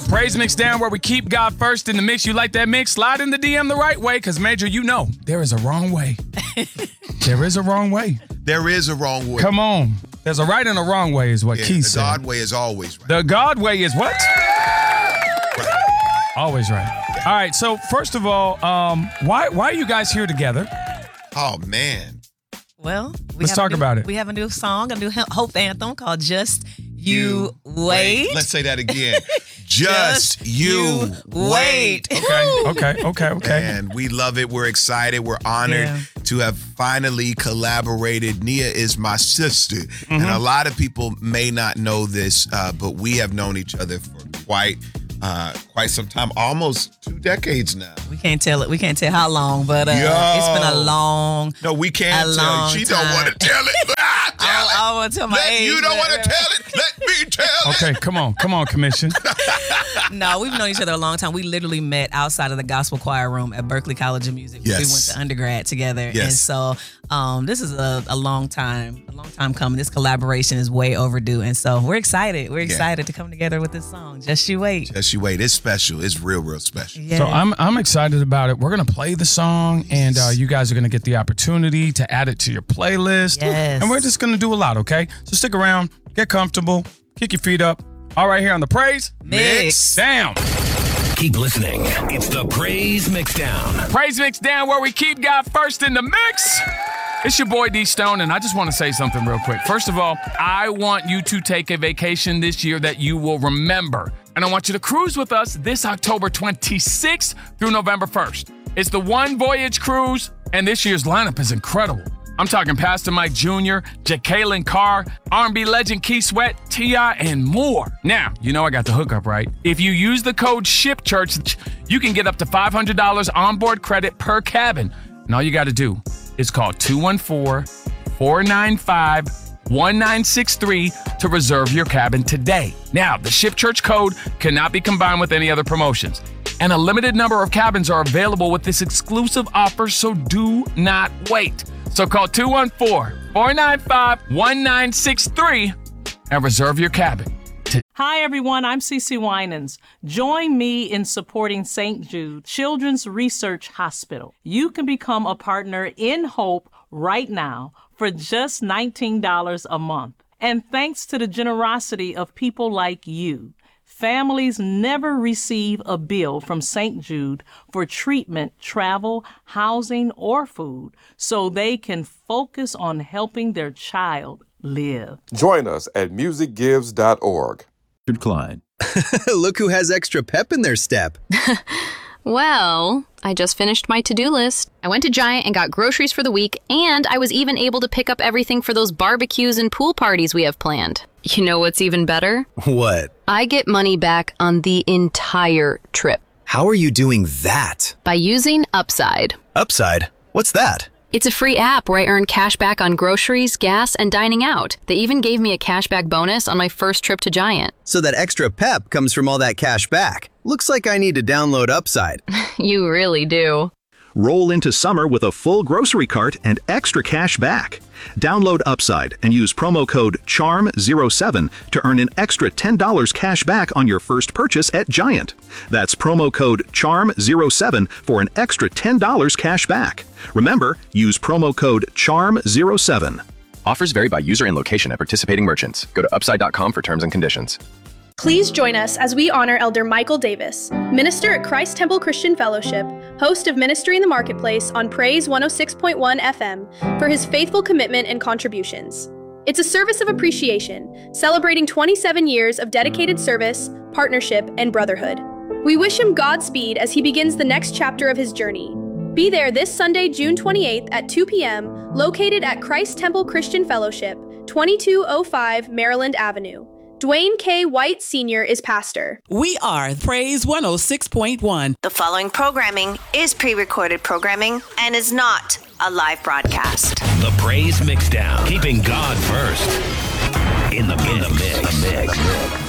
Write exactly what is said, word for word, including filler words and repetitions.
Praise Mix Down, where we keep God first in the mix. You like that mix? Slide in the D M the right way, because, Major, you know, there is a wrong way. There is a wrong way. There is a wrong way. Come on. There's a right and a wrong way is what yeah, Keith the said. The God way is always right. The God way is what? Right. Always right. All right, so first of all, um, why why are you guys here together? Oh, man. Well, we let's have talk new, about it. We have a new song, a new hope anthem called Just You, you wait. wait. Let's say that again. Just, Just you wait. wait. Okay, okay, okay, okay. And we love it. We're excited. We're honored yeah. to have finally collaborated. Nia is my sister. Mm-hmm. And a lot of people may not know this, uh, but we have known each other for quite Uh, quite some time, almost two decades now. We can't tell it. We can't tell how long, but uh, it's been a long. No, we can't tell. Long she time. don't want to tell it. I tell I, it. I want to tell my Let, age. You don't want to tell it. Let me tell it. Okay, come on, come on, Commission. No, we've known each other a long time. We literally met outside of the gospel choir room at Berklee College of Music. Yes. We went to undergrad together, yes. and so um, this is a, a long time, a long time coming. This collaboration is way overdue, and so we're excited. We're excited yeah. to come together with this song. Just You Wait. Just You Wait. It's special. It's real, real special. Yeah. So I'm I'm excited about it. We're gonna play the song, and uh, you guys are gonna get the opportunity to add it to your playlist. Yes. And we're just gonna do a lot, okay? So stick around, get comfortable, kick your feet up. All right, here on the Praise Mix Down. Keep listening. It's the Praise Mix Down. Praise Mix Down, where we keep God first in the mix. It's your boy D Stone, and I just want to say something real quick. First of all, I want you to take a vacation this year that you will remember. And I want you to cruise with us this October twenty-sixth through November first. It's the One Voyage Cruise, and this year's lineup is incredible. I'm talking Pastor Mike Junior, Jacqueline Carr, R and B legend Keith Sweat, T I, and more. Now, you know I got the hookup, right? If you use the code SHIPCHURCH, you can get up to five hundred dollars onboard credit per cabin. And all you got to do is call two one four, four nine five, one nine six three to reserve your cabin today. Now, the ShipChurch code cannot be combined with any other promotions, and a limited number of cabins are available with this exclusive offer, so do not wait. So call two one four, four nine five, one nine six three and reserve your cabin. Hi, everyone. I'm Cece Winans. Join me in supporting Saint Jude Children's Research Hospital. You can become a partner in Hope right now for just nineteen dollars a month. And thanks to the generosity of people like you, families never receive a bill from Saint Jude for treatment, travel, housing, or food, so they can focus on helping their child live. Join us at music gives dot org. Klein. Look who has extra pep in their step. Well, I just finished my to-do list. I went to Giant and got groceries for the week, and I was even able to pick up everything for those barbecues and pool parties we have planned. You know what's even better? What? I get money back on the entire trip. How are you doing that? By using Upside. Upside? What's that? It's a free app where I earn cash back on groceries, gas, and dining out. They even gave me a cashback bonus on my first trip to Giant. So that extra pep comes from all that cash back. Looks like I need to download Upside. You really do. Roll into summer with a full grocery cart and extra cash back. Download Upside and use promo code C H A R M zero seven to earn an extra ten dollars cash back on your first purchase at Giant. That's promo code C H A R M zero seven for an extra ten dollars cash back. Remember, use promo code C H A R M zero seven. Offers vary by user and location at participating merchants. Go to upside dot com for terms and conditions. Please join us as we honor Elder Michael Davis, minister at Christ Temple Christian Fellowship, host of Ministry in the Marketplace on Praise one oh six point one F M, for his faithful commitment and contributions. It's a service of appreciation, celebrating twenty-seven years of dedicated service, partnership, and brotherhood. We wish him Godspeed as he begins the next chapter of his journey. Be there this Sunday, June twenty-eighth at two p.m., located at Christ Temple Christian Fellowship, twenty-two oh five Maryland Avenue. Dwayne K. White Senior is pastor. We are Praise one oh six point one. The following programming is pre-recorded programming and is not a live broadcast. The Praise Mix Down, keeping God first in the mix. In the mix. The mix.